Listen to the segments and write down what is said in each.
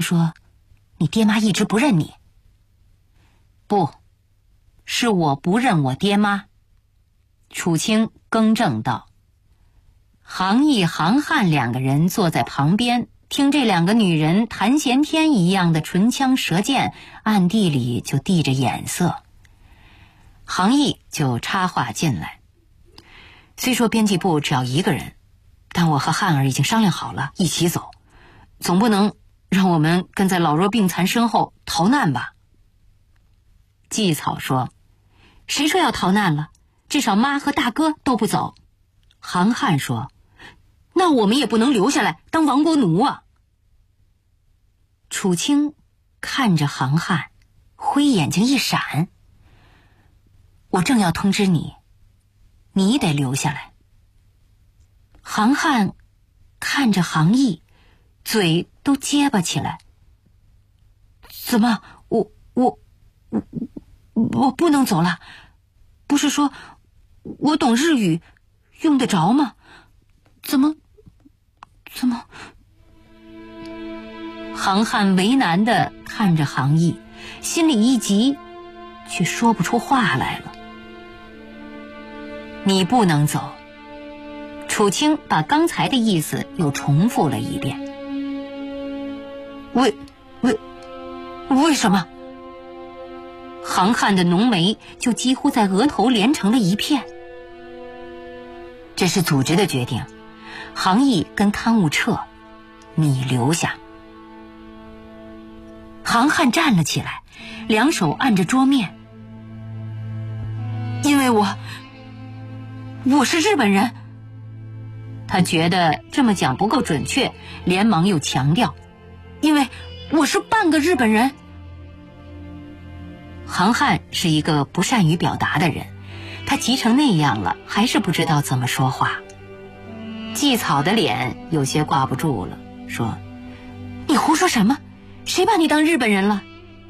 说你爹妈一直不认你。不，是我不认我爹妈。楚清更正道。杭义、杭汉两个人坐在旁边，听这两个女人谈闲天一样的唇枪舌剑，暗地里就递着眼色。杭义就插话进来。虽说编辑部只要一个人，但我和汉儿已经商量好了，一起走，总不能让我们跟在老弱病残身后逃难吧。季草说，谁说要逃难了？至少妈和大哥都不走。杭汉说，那我们也不能留下来当亡国奴啊。楚清看着杭汉，灰眼睛一闪，我正要通知你，你得留下来。杭汉看着杭义，嘴都结巴起来。怎么，我不能走了？不是说我懂日语，用得着吗？怎么？杭汉为难地看着杭义，心里一急，却说不出话来了。你不能走。楚清把刚才的意思又重复了一遍。为什么？杭汉的浓眉就几乎在额头连成了一片。这是组织的决定，杭义跟刊物撤，你留下。杭汉站了起来，两手按着桌面。因为我是日本人。他觉得这么讲不够准确，连忙又强调，因为我是半个日本人。杭汉是一个不善于表达的人，他急成那样了，还是不知道怎么说话。季草的脸有些挂不住了，说，你胡说什么？谁把你当日本人了？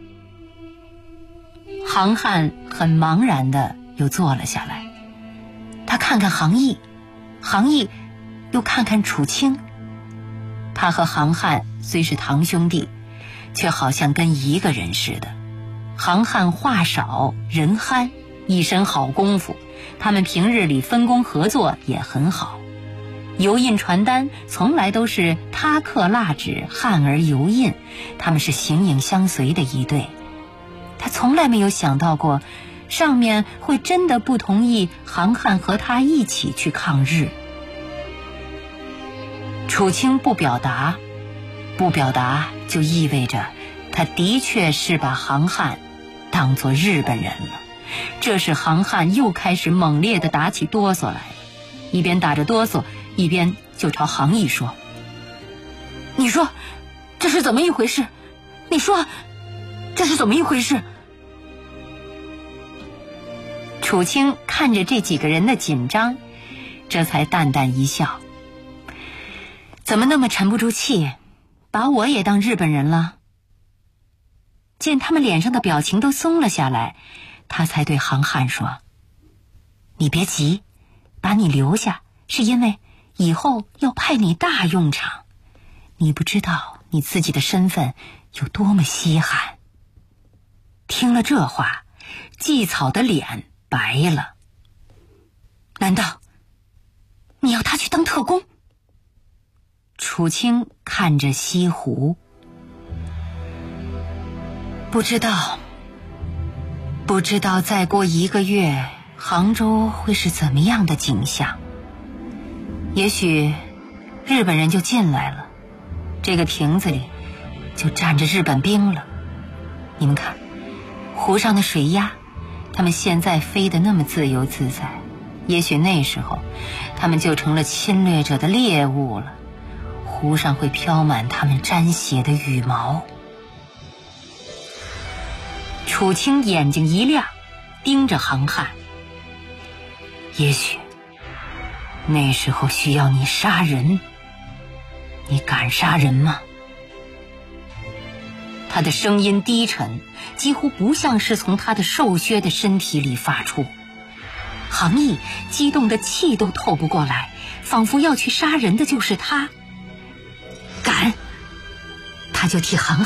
杭汉很茫然的又坐了下来，他看看杭义，杭义又看看楚清。他和杭汉虽是堂兄弟，却好像跟一个人似的。杭汉话少人憨，一身好功夫，他们平日里分工合作也很好。油印传单从来都是他刻蜡纸，汉儿油印，他们是形影相随的一对。他从来没有想到过上面会真的不同意杭汉和他一起去抗日。楚清不表达就意味着他的确是把杭汉当作日本人了。这时杭汉又开始猛烈地打起哆嗦来了，一边打着哆嗦，一边就朝杭义说，你说这是怎么一回事？你说这是怎么一回事？楚清看着这几个人的紧张，这才淡淡一笑，怎么那么沉不住气，把我也当日本人了？见他们脸上的表情都松了下来，他才对杭汉说，你别急，把你留下是因为以后要派你大用场，你不知道你自己的身份有多么稀罕。听了这话，季草的脸白了。难道你要他去当特工？楚清看着西湖，不知道再过1个月杭州会是怎么样的景象。也许日本人就进来了，这个亭子里就站着日本兵了。你们看湖上的水鸭，它们现在飞得那么自由自在，也许那时候它们就成了侵略者的猎物了，湖上会飘满它们沾血的羽毛。楚清眼睛一亮，盯着杭汉，也许那时候需要你杀人，你敢杀人吗？他的声音低沉，几乎不像是从他的瘦削的身体里发出。杭义激动的气都透不过来，仿佛要去杀人的就是他。敢，他就替杭